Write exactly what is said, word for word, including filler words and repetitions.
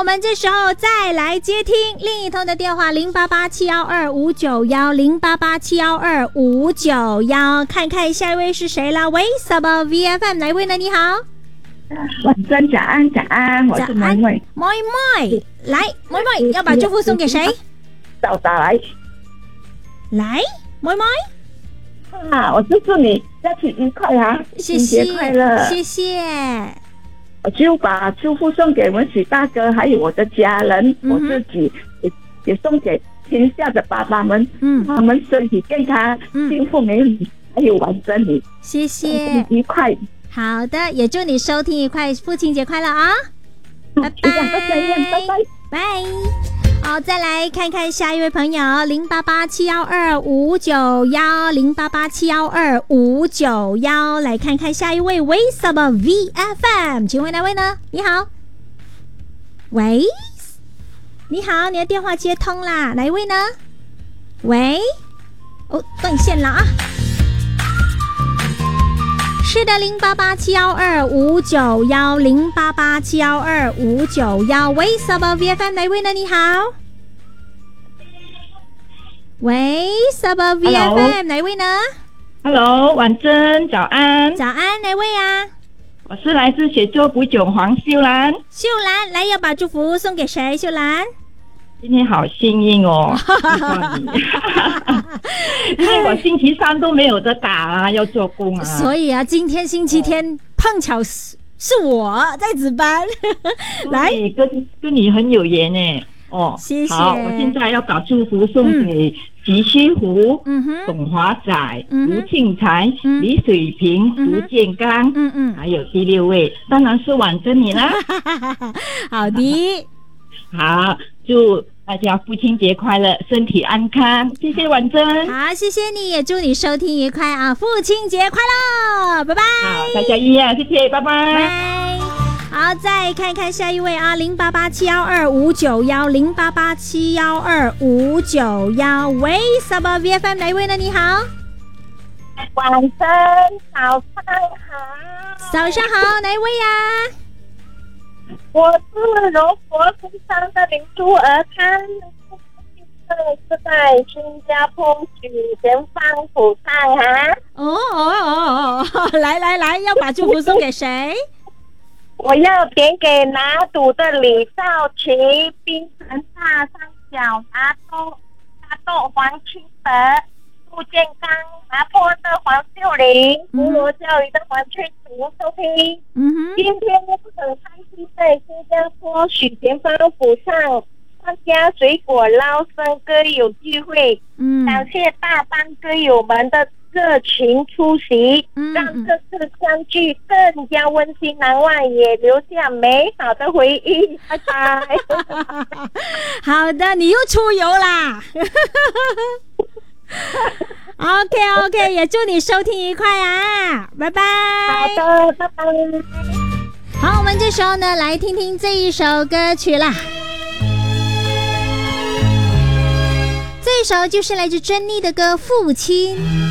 们这时候再来接听另一通的电话，零八八七幺二五九幺零八八七幺二五九幺，看看下一位是谁了。喂，什么 V F M 哪位呢？你好， 晚上早安，早安，我是妹妹， 妹妹，来，妹妹要把祝福送给谁？ 早早来， 来，妹妹。 啊，我祝福你假期愉快啊！ 谢谢， 节快乐， 谢谢。 我就把祝福送给我们许大哥，还有我的家人，嗯、我自己也也送给天下的爸爸们，嗯，他们身体健康，嗯、幸福美满，还有完整你。 谢谢， 愉快。 好的，也祝你收听愉快，父亲节快乐啊！拜拜， 拜拜， 拜。好，再来看看下一位朋友，零八八七幺二五九幺零八八七幺二五九幺，来看看下一位，为什么 V F M？ 请问哪位呢？你好，喂，你好，你的电话接通啦，哪一位呢？喂，哦，断线了啊！是的，零八八七幺二五九幺零八八七幺二五九幺，喂，什么 V F M 哪位呢？你好，喂，什么 V F M 哪位呢 ？Hello， 婉珍，早安， 早安，哪位啊？ 我是来自雪州古九黄秀兰， 秀兰，来要把祝福送给谁？秀兰。 今天好幸运哦，因为我星期三都没有得打啊，要做工啊， 所以啊，今天星期天、哦、碰巧是是我在值班，来跟跟你很有缘呢。哦， 谢谢。 好，我现在要把祝福送给吉西湖、 嗯哼、 董华仔、 嗯、 卢庆才、嗯、李水平、嗯、卢建刚， 嗯嗯， 还有第六位，当然是婉珍你啦。 好的， 好，祝大家父亲节快乐，身体安康，谢谢婉珍。 好，谢谢你，也祝你收听愉快啊！父亲节快乐，拜拜。 好，大家一样，谢谢，拜拜。 拜。好，再看看下一位啊，零八八七幺二五九幺零八八七幺二五九幺，喂，什么 V F M 哪一位呢？你好， 晚上早上好， 早上好，哪一位呀、啊？ 我是柔佛新山的林珠儿康，是在新加坡许前方府上啊。 哦哦哦哦，来来来，要把祝福送给谁？ 我要点给拿督的李兆奇、槟城大三角拿督拿督黄清德、杜建刚、拿破的黄秀玲、无罗教育的黄翠婷收听。 嗯哼， 今天很开心在新加坡许前方府上参加水果捞生歌友聚会，嗯，感谢大班歌友们的热情出席，嗯，让这次相聚更加温馨难忘，也留下美好的回忆。拜拜。 好的，你又出游啦。OK OK， 也祝你收听愉快啊，拜拜。 好的，拜拜。 好，我们这时候呢，来听听这一首歌曲啦。这一首就是来自珍妮的歌《父亲》。